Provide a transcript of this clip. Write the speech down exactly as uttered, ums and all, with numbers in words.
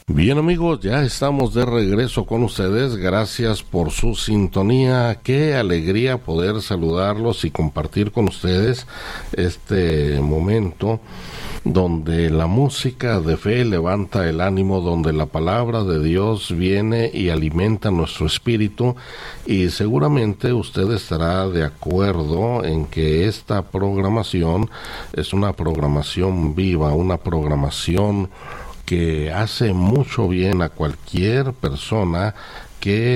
Bien amigos, ya estamos de regreso con ustedes, gracias por su sintonía, qué alegría poder saludarlos y compartir con ustedes este momento donde la música de fe levanta el ánimo, donde la palabra de Dios viene y alimenta nuestro espíritu, y seguramente usted estará de acuerdo en que esta programación es una programación viva, una programación que hace mucho bien a cualquier persona que